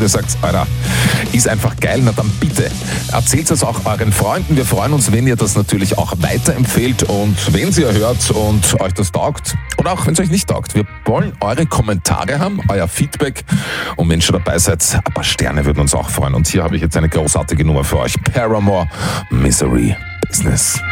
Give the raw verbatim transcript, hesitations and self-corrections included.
ihr sagt, Alter, ist einfach geil, na dann bitte erzählt es auch euren Freunden. Wir freuen uns, wenn ihr das natürlich auch weiterempfehlt und wenn ihr hört und euch das taugt oder auch wenn es euch nicht taugt. Wir wollen eure Kommentare haben, euer Feedback und wenn ihr schon dabei seid, ein paar Sterne würden uns auch freuen. Und hier habe ich jetzt eine großartige Nummer für euch. Paramore, Misery Business.